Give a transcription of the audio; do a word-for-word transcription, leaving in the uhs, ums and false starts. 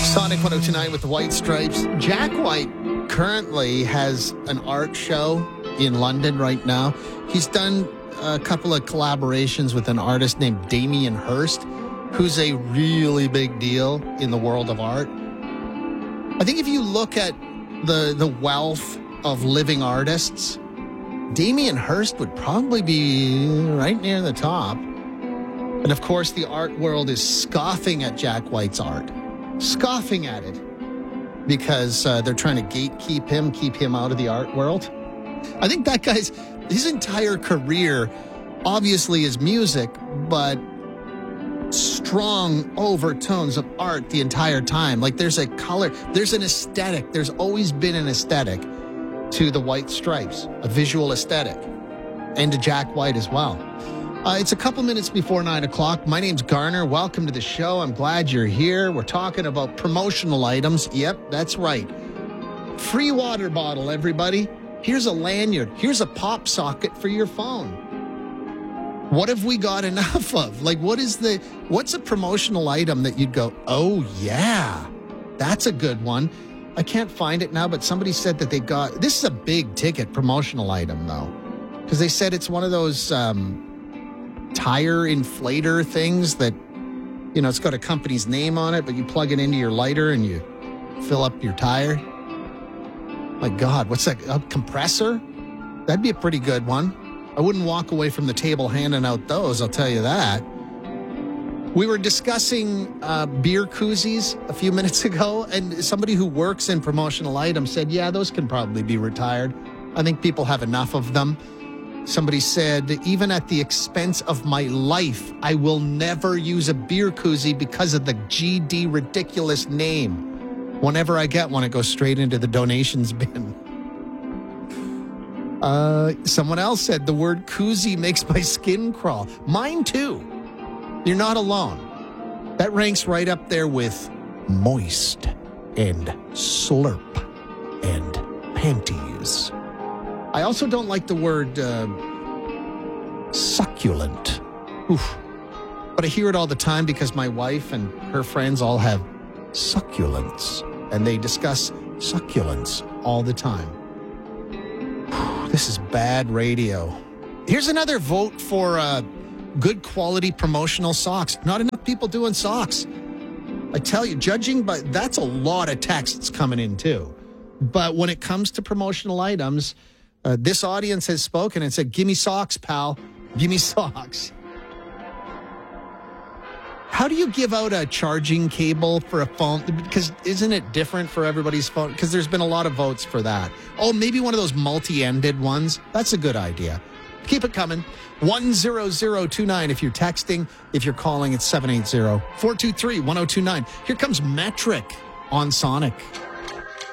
Sonic one oh two point nine with the White Stripes. Jack White currently has an art show in London right now. He's done a couple of collaborations with an artist named Damien Hirst, who's a really big deal in the world of art. I think if you look at the the wealth of living artists, Damien Hirst would probably be right near the top. And of course, the art world is scoffing at Jack White's art. Scoffing at it. Because uh, they're trying to gatekeep him, keep him out of the art world. I think that guy's, his entire career obviously is music, but strong overtones of art the entire time. Like there's a color, there's an aesthetic. There's always been an aesthetic to the White Stripes, a visual aesthetic, and to Jack White as well. Uh, it's a couple minutes before nine o'clock. My name's Garner. Welcome to the show. I'm glad you're here. We're talking about promotional items. Yep, that's right. Free water bottle, everybody. Here's a lanyard. Here's a pop socket for your phone. What have we got enough of? Like, what is the, what's a promotional item that you'd go, oh, yeah, that's a good one. I can't find it now, but somebody said that they got, this is a big ticket promotional item, though, because they said it's one of those um, tire inflator things that, you know, it's got a company's name on it, but you plug it into your lighter and you fill up your tire. My God, what's that? A compressor? That'd be a pretty good one. I wouldn't walk away from the table handing out those, I'll tell you that. We were discussing uh, beer koozies a few minutes ago, and somebody who works in promotional items said, yeah, those can probably be retired. I think people have enough of them. Somebody said, even at the expense of my life, I will never use a beer koozie because of the G D ridiculous name. Whenever I get one, it goes straight into the donations bin. Uh, someone else said the word koozie makes my skin crawl. Mine too. You're not alone. That ranks right up there with moist and slurp and panties. I also don't like the word uh, succulent. Oof. But I hear it all the time because my wife and her friends all have succulents, and they discuss succulents all the time. This is bad radio. Here's another vote for uh, good quality promotional socks. Not enough people doing socks. I tell you, judging by, that's a lot of texts coming in too. But when it comes to promotional items, uh, this audience has spoken and said, give me socks, pal. Give me socks. How do you give out a charging cable for a phone? Because isn't it different for everybody's phone? Because there's been a lot of votes for that. Oh, maybe one of those multi-ended ones. That's a good idea. Keep it coming. one zero zero two nine if you're texting. If you're calling, it's seven eight zero, four two three, one oh two nine. Here comes Metric on Sonic.